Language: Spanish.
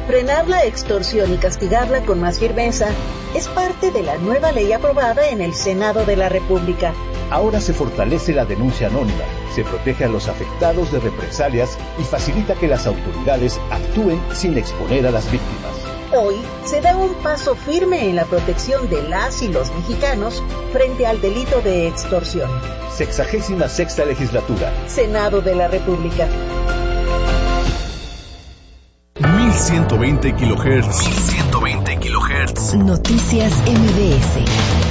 Frenar la extorsión y castigarla con más firmeza es parte de la nueva ley aprobada en el Senado de la República. Ahora se fortalece la denuncia anónima, se protege a los afectados de represalias y facilita que las autoridades actúen sin exponer a las víctimas. Hoy se da un paso firme en la protección de las y los mexicanos frente al delito de extorsión. 66ª Legislatura. Senado de la República. 1120 kHz. 1120 kHz. Noticias MBS.